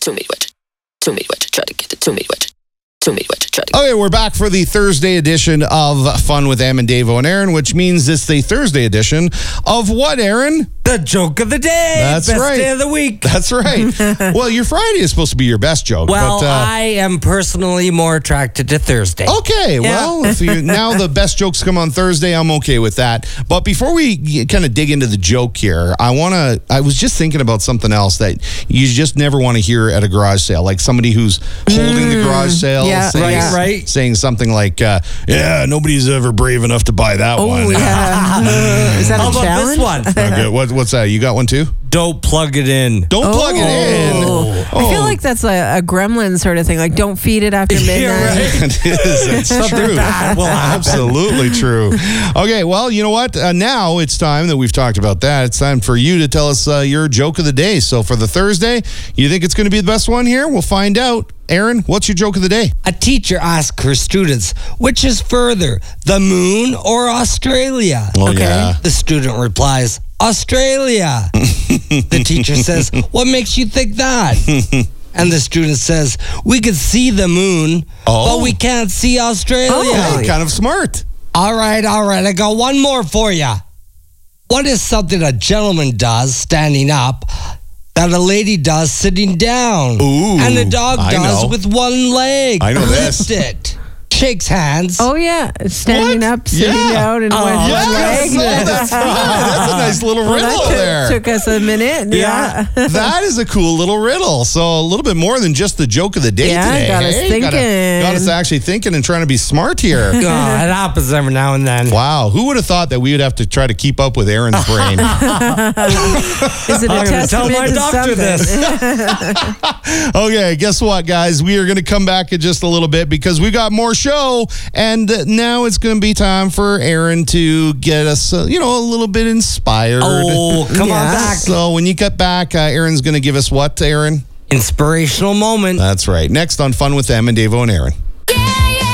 Okay, we're back for the Thursday edition of Fun with Em and Davo and Aaron, which means it's the Thursday edition of what, Aaron? The joke of the day. That's best right. day of the week. That's right. Well, your Friday is supposed to be your best joke. Well, but, I am personally more attracted to Thursday. Okay, well, if now the best jokes come on Thursday, I'm okay with that. But before we kind of dig into the joke here, I was just thinking about something else that you just never want to hear at a garage sale, like somebody who's holding the garage sale, saying something like, yeah, nobody's ever brave enough to buy that one. Yeah. Is that How a about challenge? this one? Okay, what's that? You got one too? Don't plug it in. Don't plug it in. I feel like that's a gremlin sort of thing. Like, don't feed it after midnight. It is. That's true. Absolutely true. Okay, well, you know what? Now it's time that we've talked about that. It's time for you to tell us your joke of the day. So for the Thursday, you think it's going to be the best one here? We'll find out. Aaron, what's your joke of the day? A teacher asked her students, which is further, the moon or Australia? Oh, yeah. The student replies, Australia. The teacher says, what makes you think that? And the student says, we could see the moon, but we can't see Australia. Hey, kind of smart. All right. I got one more for you. What is something a gentleman does standing up that a lady does sitting down? Ooh, and a dog does know. with one leg? I know Lift this. it. Shakes hands. Oh, yeah. Standing up, sitting down, and one Yes, leg. that's a nice little riddle there. Took us a minute. Yeah. That is a cool little riddle. So a little bit more than just the joke of the day today. Got us thinking. Got us actually thinking and trying to be smart here. It happens every now and then. Wow, who would have thought that we would have to try to keep up with Aaron's brain? Is it a I'm gonna tell testament my to doctor something? this. Okay, guess what, guys? We are going to come back in just a little bit because we got more show, and now it's going to be time for Aaron to get us, a little bit inspired. Oh, come on back. So when you get back, Aaron's going to give us what, Aaron? Inspirational moment. That's right. Next on Fun with Em and Davo and Aaron.